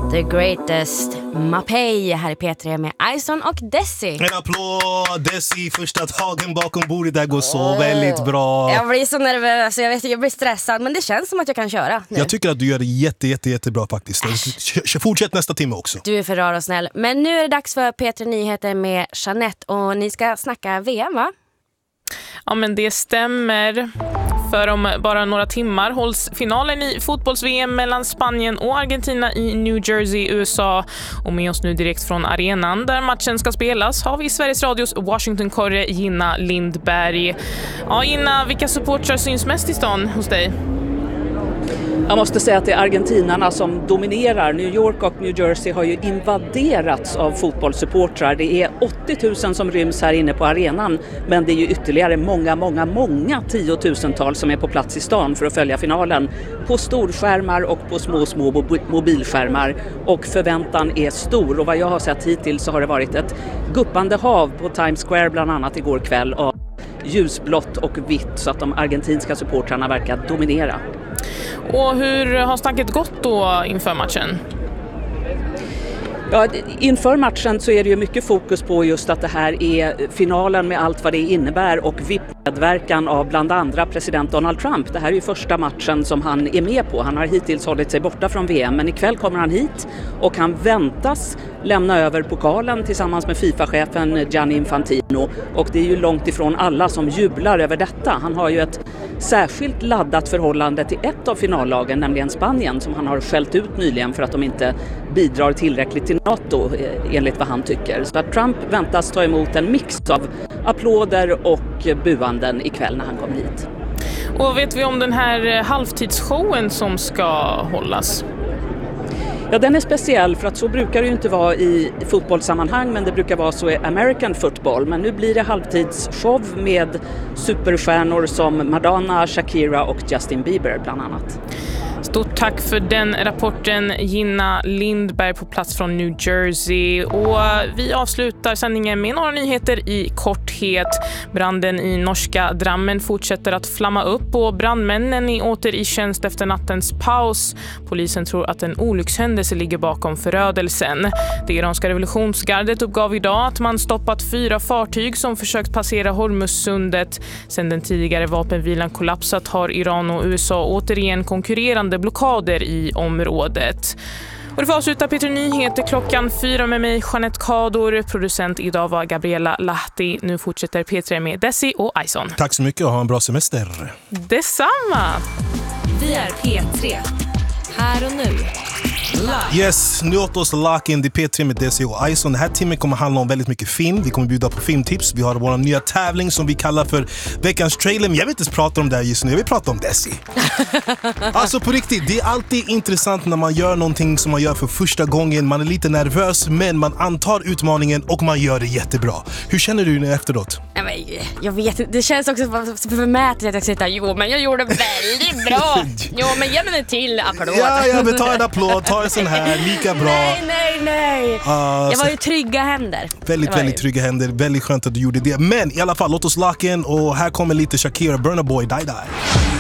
The Greatest, Mapei här i P3 med Ison och Desi. En applåd, Desi, första tagen bakom bordet. Det går så väldigt bra. Jag blir så nervös, jag blir stressad, men det känns som att jag kan köra nu. Jag tycker att du gör det jättebra faktiskt. Fortsätt nästa timme också. Du är för rar och snäll. Men nu är det dags för P3 Nyheter med Jeanette, och ni ska snacka VM, va? Ja, men det stämmer. För om bara några timmar hålls finalen i fotbolls-VM mellan Spanien och Argentina i New Jersey, USA. Och med oss nu direkt från arenan där matchen ska spelas har vi Sveriges Radios Washington-korre Gina Lindberg. Ja, Gina, vilka supportrar syns mest i stan hos dig? Jag måste säga att det är argentinarna som dominerar. New York och New Jersey har ju invaderats av fotbollssupportrar. Det är 80 000 som ryms här inne på arenan, men det är ju ytterligare många tiotusentals som är på plats i stan för att följa finalen. På storskärmar och på små mobilskärmar, och förväntan är stor. Och vad jag har sett hittills så har det varit ett guppande hav på Times Square bland annat igår kväll av ljusblått och vitt, så att de argentinska supportrarna verkar dominera. Och hur har snacket gått då inför matchen? Ja, inför matchen så är det ju mycket fokus på just att det här är finalen med allt vad det innebär, och VIP-medverkan av bland andra president Donald Trump. Det här är ju första matchen som han är med på. Han har hittills hållit sig borta från VM, men ikväll kommer han hit och han väntas lämna över pokalen tillsammans med FIFA-chefen Gianni Infantino, och det är ju långt ifrån alla som jublar över detta. Han har ju ett särskilt laddat förhållande till ett av finallagen, nämligen Spanien, som han har skällt ut nyligen för att de inte bidrar tillräckligt till NATO enligt vad han tycker. Så att Trump väntas ta emot en mix av applåder och buanden ikväll när han kommer hit. Och vet vi om den här halvtidsshowen som ska hållas? Ja, den är speciell för att så brukar det ju inte vara i fotbollssammanhang, men det brukar vara så i American football. Men nu blir det halvtidsshow med superstjärnor som Madonna, Shakira och Justin Bieber bland annat. Stort tack för den rapporten, Gina Lindberg på plats från New Jersey. Och vi avslutar sändningen med några nyheter i korthet. Branden i norska Drammen fortsätter att flamma upp och brandmännen är åter i tjänst efter nattens paus. Polisen tror att en olyckshändelse ligger bakom förödelsen. Det iranska revolutionsgardet uppgav idag att man stoppat 4 fartyg som försökt passera Hormuzsundet. Sedan den tidigare vapenvilan kollapsat har Iran och USA återigen konkurrerande blockader i området. Och det får avsluta P3 Nyheter klockan 4 med mig, Jeanette Kador. Producent idag var Gabriella Lahti. Nu fortsätter P3 med Desi och Ison. Tack så mycket och ha en bra semester. Detsamma! Vi är P3. Här och nu. Yes, nu åt oss Laken, det P3 med Desi och Ison. Den här timmen kommer handla om väldigt mycket film. Vi kommer bjuda på filmtips. Vi har vår nya tävling som vi kallar för veckans trailer. Men jag vill inte ens prata om det här just nu. Jag vill prata om Desi. Alltså på riktigt, det är alltid intressant när man gör någonting som man gör för första gången. Man är lite nervös, men man antar utmaningen och man gör det jättebra. Hur känner du nu efteråt? Jag vet inte, det känns också förmätet att jag sitter här. Jo, men jag gjorde väldigt bra. Jo, men ge mig en till applåd. Ja, men ta en applåd, ta en sån här, lika bra. Nej. Jag var ju trygga händer. Väldigt trygga händer, väldigt skönt att du gjorde det. Men i alla fall, låt oss Laken, och här kommer lite Shakira, Burna Boy, Die Die.